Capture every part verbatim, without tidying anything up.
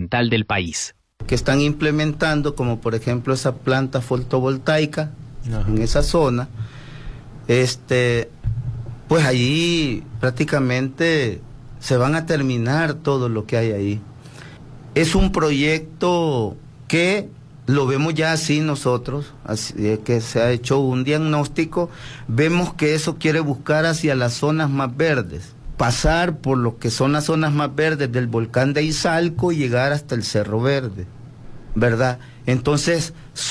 occidental del país. Que están implementando, como por ejemplo esa planta fotovoltaica Ajá. en esa zona, este, pues allí prácticamente se van a terminar todo lo que hay ahí. Es un proyecto que lo vemos ya así nosotros, así que se ha hecho un diagnóstico, vemos que eso quiere buscar hacia las zonas más verdes, pasar por lo que son las zonas más verdes del volcán de Izalco y llegar hasta el Cerro Verde, ¿verdad? Entonces,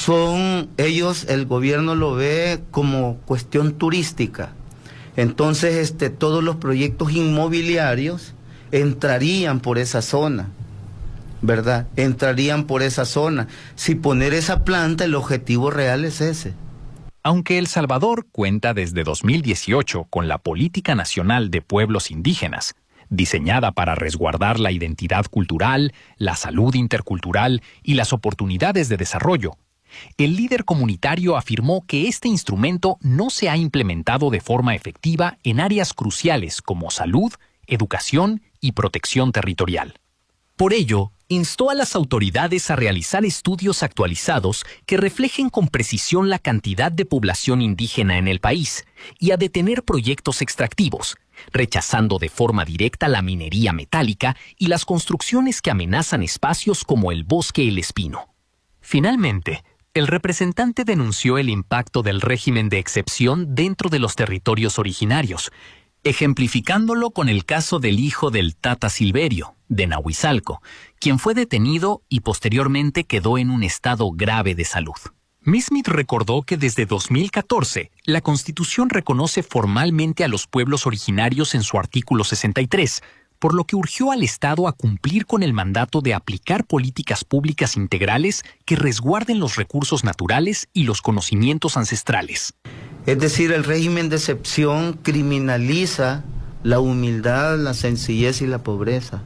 son ellos, el gobierno lo ve como cuestión turística. Entonces, este, todos los proyectos inmobiliarios entrarían por esa zona, ¿verdad? Entrarían por esa zona. Si poner esa planta, el objetivo real es ese. Aunque El Salvador cuenta desde dos mil dieciocho con la Política Nacional de Pueblos Indígenas, diseñada para resguardar la identidad cultural, la salud intercultural y las oportunidades de desarrollo, el líder comunitario afirmó que este instrumento no se ha implementado de forma efectiva en áreas cruciales como salud, educación y protección territorial. Por ello, instó a las autoridades a realizar estudios actualizados que reflejen con precisión la cantidad de población indígena en el país y a detener proyectos extractivos, rechazando de forma directa la minería metálica y las construcciones que amenazan espacios como el Bosque El Espino. Finalmente, el representante denunció el impacto del régimen de excepción dentro de los territorios originarios, ejemplificándolo con el caso del hijo del Tata Silverio, de Nahuizalco, quien fue detenido y posteriormente quedó en un estado grave de salud. Mismith recordó que desde dos mil catorce, la Constitución reconoce formalmente a los pueblos originarios en su artículo sesenta y tres, por lo que urgió al Estado a cumplir con el mandato de aplicar políticas públicas integrales que resguarden los recursos naturales y los conocimientos ancestrales. Es decir, el régimen de excepción criminaliza la humildad, la sencillez y la pobreza.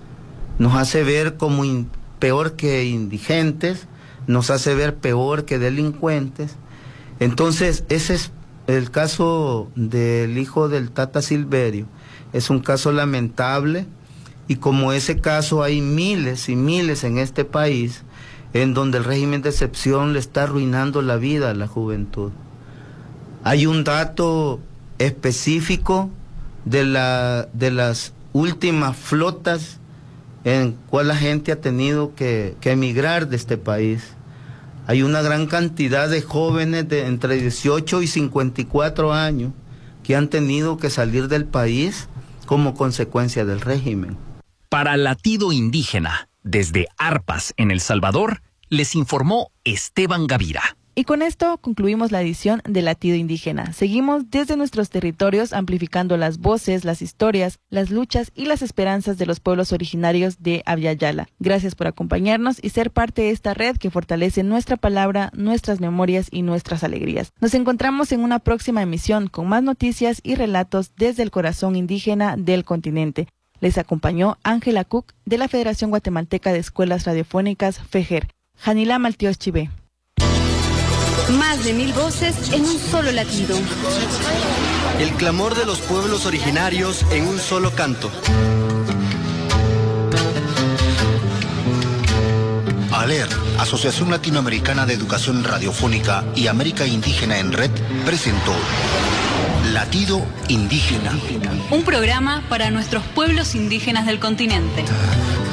Nos hace ver como in, peor que indigentes, nos hace ver peor que delincuentes. Entonces, ese es el caso del hijo del Tata Silverio. Es un caso lamentable y como ese caso hay miles y miles en este país en donde el régimen de excepción le está arruinando la vida a la juventud. Hay un dato específico de, la, de las últimas flotas en cual la gente ha tenido que, que emigrar de este país. Hay una gran cantidad de jóvenes de entre dieciocho y cincuenta y cuatro años que han tenido que salir del país como consecuencia del régimen. Para Latido Indígena, desde Arpas, en El Salvador, les informó Esteban Gavira. Y con esto concluimos la edición de Latido Indígena. Seguimos desde nuestros territorios amplificando las voces, las historias, las luchas y las esperanzas de los pueblos originarios de Abya Yala. Gracias por acompañarnos y ser parte de esta red que fortalece nuestra palabra, nuestras memorias y nuestras alegrías. Nos encontramos en una próxima emisión con más noticias y relatos desde el corazón indígena del continente. Les acompañó Ángela Cook de la Federación Guatemalteca de Escuelas Radiofónicas, FEGER. Janila Maltíos Chivé. Más de mil voces en un solo latido. El clamor de los pueblos originarios en un solo canto. ALER, Asociación Latinoamericana de Educación Radiofónica y América Indígena en Red, presentó Latido Indígena. Un programa para nuestros pueblos indígenas del continente.